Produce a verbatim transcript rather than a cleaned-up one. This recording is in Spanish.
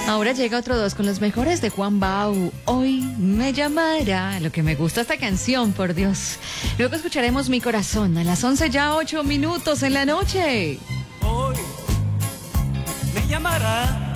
Ahora llega otro dos con los mejores de Juan Bau. Hoy me llamará. Lo que me gusta esta canción, por Dios. Luego escucharemos Mi Corazón a las once ya ocho minutos en la noche. Hoy me llamará.